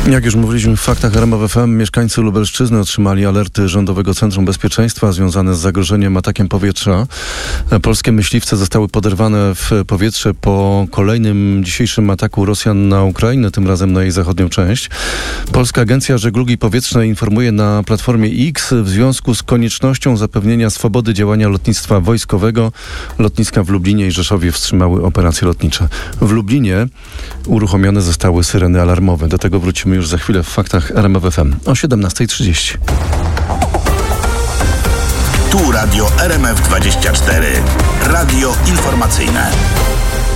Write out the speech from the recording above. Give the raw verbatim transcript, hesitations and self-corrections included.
Jak już mówiliśmy w faktach R M F F M, mieszkańcy Lubelszczyzny otrzymali alerty Rządowego Centrum Bezpieczeństwa związane z zagrożeniem atakiem powietrza. Polskie myśliwce zostały poderwane w powietrze po kolejnym dzisiejszym ataku Rosjan na Ukrainę, tym razem na jej zachodnią część. Polska Agencja Żeglugi Powietrznej informuje na platformie X w związku z koniecznością zapewnienia swobody działania lotnictwa wojskowego. Lotniska w Lublinie i Rzeszowie wstrzymały operacje lotnicze. W Lublinie uruchomione zostały syreny alarmowe. Do tego wrócimy już za chwilę w faktach R M F F M o siedemnasta trzydzieści. Tu Radio R M F dwadzieścia cztery. Radio informacyjne.